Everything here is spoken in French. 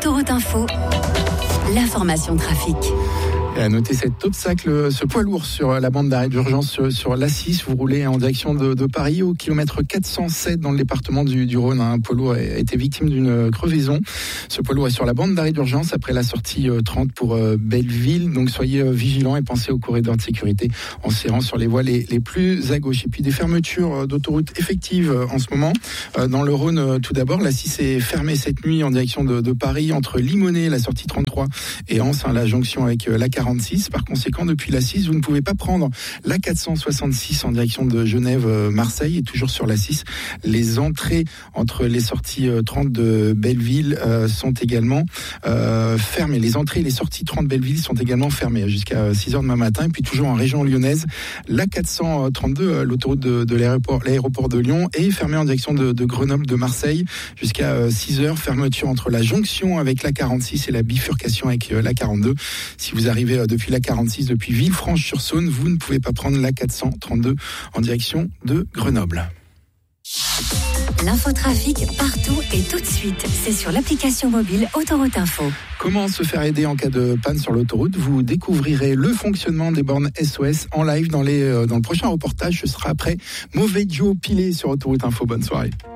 Autoroute Info, l'information trafic. Et à noter cet obstacle, ce poids lourd sur la bande d'arrêt d'urgence sur l'A6. Vous roulez en direction de Paris au kilomètre 407 dans le département du Rhône. Un poids lourd a été victime d'une crevaison. Ce poids lourd est sur la bande d'arrêt d'urgence après la sortie 30 pour Belleville. Donc soyez vigilants et pensez aux corridors de sécurité en serrant sur les voies les plus à gauche. Et puis des fermetures d'autoroutes effectives en ce moment. Dans le Rhône, tout d'abord, l'A6 est fermée cette nuit en direction de Paris entre Limonest, la sortie 33 et Anse, la jonction avec la 46. Par conséquent, depuis l'A6, vous ne pouvez pas prendre la 466 en direction de Genève-Marseille. Et toujours sur l'A6, les entrées entre les sorties 30 de Belleville sont également fermées. Les entrées et les sorties 30 Belleville sont également fermées jusqu'à 6h demain matin. Et puis toujours en région lyonnaise, la 432, l'autoroute de l'aéroport de Lyon, est fermée en direction de Grenoble, de Marseille jusqu'à 6h. Fermeture entre la jonction avec la 46 et la bifurcation avec la 42. Si vous arrivez depuis la 46, depuis Villefranche-sur-Saône, vous ne pouvez pas prendre la 432 en direction de Grenoble. L'infotrafic partout et tout de suite. C'est sur l'application mobile Autoroute Info. Comment se faire aider en cas de panne sur l'autoroute? Vous découvrirez le fonctionnement des bornes SOS en live dans le prochain reportage. Ce sera après Mauvais Joe Pilé sur Autoroute Info. Bonne soirée.